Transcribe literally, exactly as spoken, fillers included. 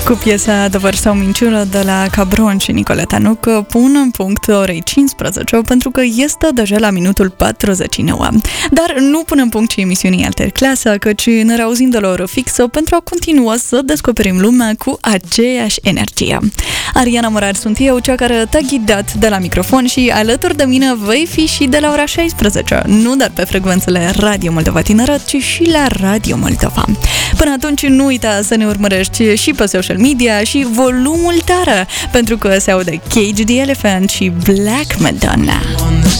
Cu piesa Adevăr sau minciună de la Cabron și Nicoleta Nuc pun în punct orei cincisprezece, pentru că este deja la minutul patruzeci și nouă. Dar nu pun în punct și emisiunii Alterclasă, căci ne reauzim de la oră fixă pentru a continua să descoperim lumea cu aceeași energie. Ariana Morar sunt eu, cea care te-a ghidat de la microfon și alături de mine vei fi și de la ora șaisprezece, nu doar pe frecvențele Radio Moldova Tineret, ci și la Radio Moldova. Până atunci nu uita să ne urmărești și pe social media și volumul tare, pentru că se aude Cage the Elephant și Black Madonna.